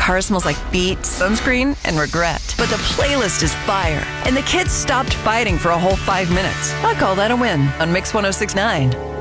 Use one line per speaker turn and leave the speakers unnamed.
car smells like beet, sunscreen, and regret. But the playlist is fire, and the kids stopped fighting for a whole 5 minutes. I call that a win on Mix 106.9.